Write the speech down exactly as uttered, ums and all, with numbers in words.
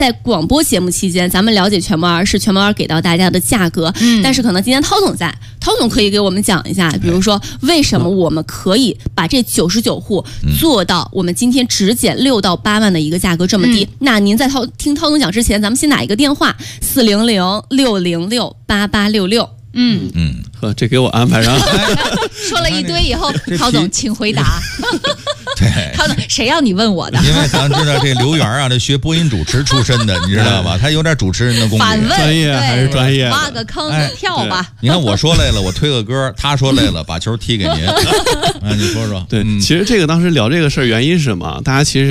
在广播节目期间，咱们了解全毛儿是全毛儿给到大家的价格，嗯，但是可能今天涛总在，涛总可以给我们讲一下，比如说为什么我们可以把这九十九户做到我们今天只减六到八万的一个价格这么低？嗯、那您在涛听涛总讲之前，咱们先打一个电话：四零零六零六八八六六。嗯嗯， 呵，这给我安排上。 说了一堆以后，陶总请回答。 对， 陶总，谁让你问我的？ 因为咱知道这刘源啊，这学播音主持出身的，你知道吧？他有点主持人的功底。 反问， 专业还是专业？ 挖个坑跳吧。 你看我说累了，我推个歌；他说累了，把球踢给您。啊，你说说。 对，其实这个当时聊这个事儿，原因是什么？大家其实。